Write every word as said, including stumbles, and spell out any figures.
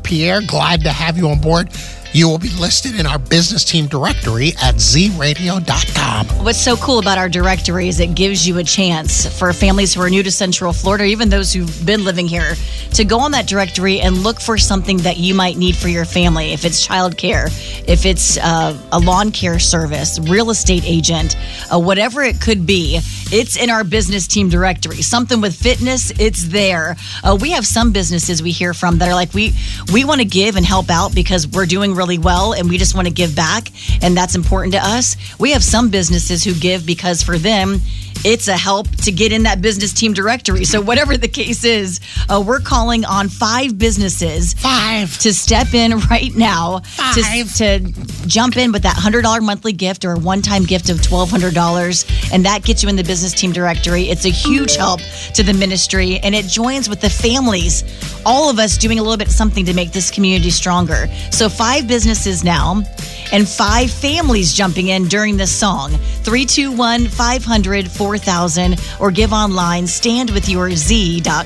Pierre. Glad to have you on board. You will be listed in our business team directory at z radio dot com. What's so cool about our directory is it gives you a chance for families who are new to Central Florida, or even those who've been living here, to go on that directory and look for something that you might need for your family. If it's childcare, if it's uh, a lawn care service, real estate agent, uh, whatever it could be, it's in our business team directory. Something with fitness, it's there. Uh, we have some businesses we hear from that are like, we, we want to give and help out because we're doing really well and we just want to give back, and that's important to us. We have some businesses who give because for them it's a help to get in that business team directory. So whatever the case is, uh, we're calling on five businesses Five. to step in right now to, Five. to jump in with that one hundred dollars monthly gift or a one-time gift of twelve hundred dollars, and that gets you in the business team directory. It's a huge help to the ministry, and it joins with the families, all of us doing a little bit something to make this community stronger. So five businesses now and five families jumping in during this song. three two one, five hundred, four thousand or give online stand with your z dot